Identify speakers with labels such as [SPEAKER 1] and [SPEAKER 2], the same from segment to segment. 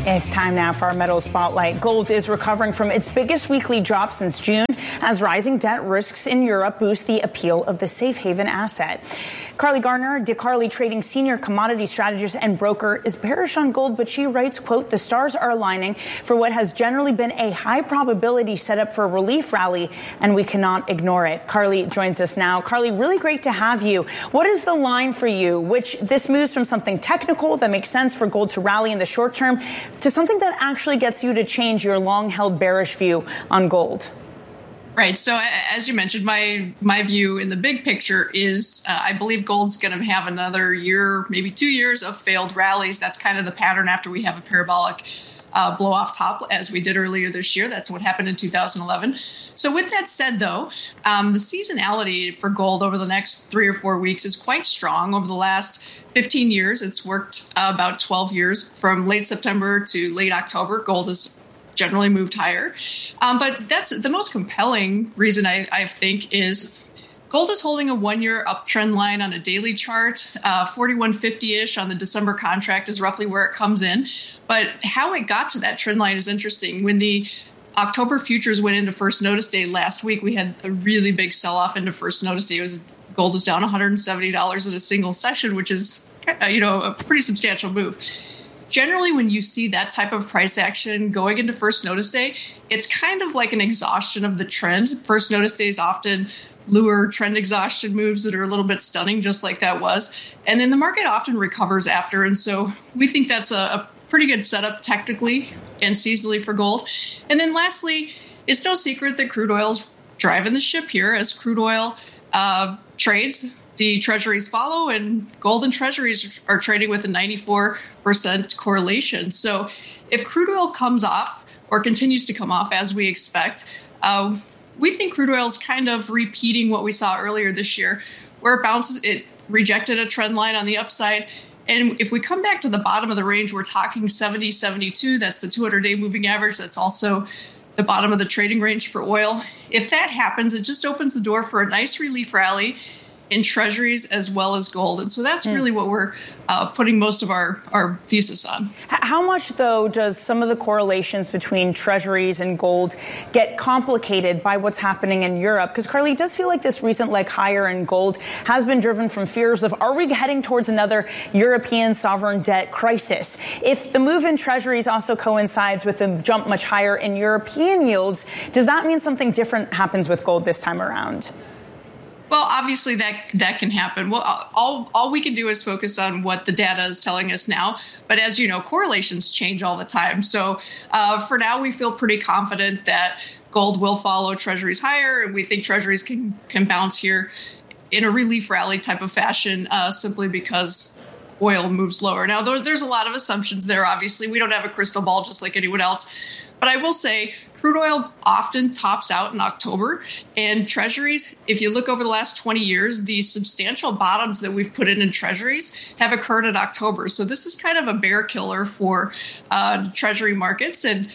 [SPEAKER 1] It's time now for our Metal Spotlight. Gold is recovering from its biggest weekly drop since June as rising debt risks in Europe boost the appeal of the safe haven asset. Carly Gardner, DeCarly Trading senior commodity strategist and broker, is bearish on gold, but she writes, quote, "The stars are aligning for what has generally been a high probability setup for a relief rally, and we cannot ignore it." Carly joins us now. Carly, really great to have you. What is the line for you, which this moves from something technical that makes sense for gold to rally in the short term to something that actually gets you to change your long-held bearish view on gold?
[SPEAKER 2] Right. So as you mentioned, my view in the big picture is I believe gold's going to have another year, maybe 2 years of failed rallies. That's kind of the pattern after we have a parabolic blow off top, as we did earlier this year. That's what happened in 2011. So with that said, though, the seasonality for gold over the next 3 or 4 weeks is quite strong. Over the last 15 years, it's worked about 12 years. From late September to late October, gold has generally moved higher. But that's the most compelling reason I think is gold is holding a 1-year uptrend line on a daily chart. 4150-ish on the December contract is roughly where it comes in. But how it got to that trend line is interesting. When the October futures went into first notice day last week, we had a really big sell-off into first notice day. Gold was down $170 in a single session, which is a pretty substantial move. Generally, when you see that type of price action going into first notice day, it's kind of like an exhaustion of the trend. First notice days often lure trend exhaustion moves that are a little bit stunning, just like that was. And then the market often recovers after. And so we think that's a pretty good setup technically and seasonally for gold. And then lastly, it's no secret that crude oil's driving the ship here. As crude oil trades, the treasuries follow, and gold and treasuries are trading with a 94% correlation. So if crude oil comes off or continues to come off as we expect, we think crude oil is kind of repeating what we saw earlier this year, where it bounces, it rejected a trend line on the upside. And if we come back to the bottom of the range, we're talking 70, 72. That's the 200-day moving average. That's also the bottom of the trading range for oil. If that happens, it just opens the door for a nice relief rally in treasuries as well as gold. And so that's really what we're putting most of our thesis on.
[SPEAKER 1] How much, though, does some of the correlations between treasuries and gold get complicated by what's happening in Europe? Because, Carly, it does feel like this recent leg higher in gold has been driven from fears of, are we heading towards another European sovereign debt crisis? If the move in treasuries also coincides with a jump much higher in European yields, does that mean something different happens with gold this time around?
[SPEAKER 2] Well, obviously that can happen. Well, all we can do is focus on what the data is telling us now. But as you know, correlations change all the time. So for now, we feel pretty confident that gold will follow treasuries higher, and we think treasuries can bounce here in a relief rally type of fashion simply because oil moves lower. Now, there's a lot of assumptions there. Obviously, we don't have a crystal ball just like anyone else. But I will say crude oil often tops out in October, and treasuries, if you look over the last 20 years, the substantial bottoms that we've put in treasuries have occurred in October. So this is kind of a bear killer for treasury markets. And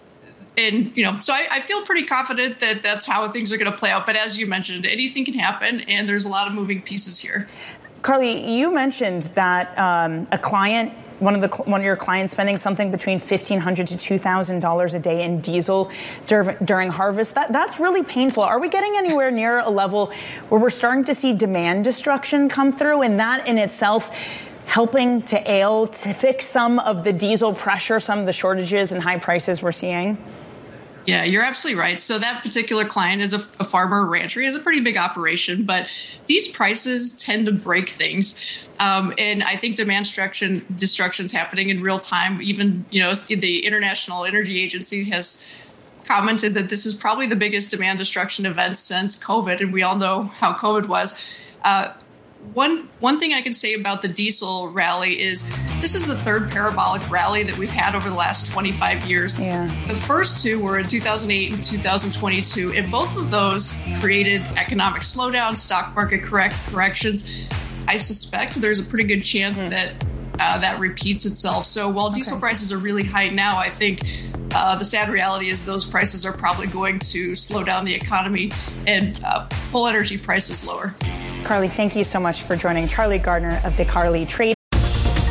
[SPEAKER 2] so I feel pretty confident that that's how things are going to play out. But as you mentioned, anything can happen, and there's a lot of moving pieces here.
[SPEAKER 1] Carly, you mentioned that a client, one of your clients spending something between $1,500 to $2,000 a day in diesel during harvest. That's really painful. Are we getting anywhere near a level where we're starting to see demand destruction come through, and that in itself helping to fix some of the diesel pressure, some of the shortages and high prices we're seeing?
[SPEAKER 2] Yeah, you're absolutely right. So that particular client is a farmer rancher. He has a pretty big operation, but these prices tend to break things. And I think demand destruction is happening in real time. Even, the International Energy Agency has commented that this is probably the biggest demand destruction event since COVID. And we all know how COVID was. One thing I can say about the diesel rally is this is the third parabolic rally that we've had over the last 25 years.
[SPEAKER 1] Yeah.
[SPEAKER 2] The first two were in 2008 and 2022, and both of those created economic slowdown, stock market corrections. I suspect there's a pretty good chance that repeats itself. So while diesel prices are really high now, I think the sad reality is those prices are probably going to slow down the economy and pull energy prices lower.
[SPEAKER 1] Carly, thank you so much for joining. Carly Gardner of DeCarly Trading.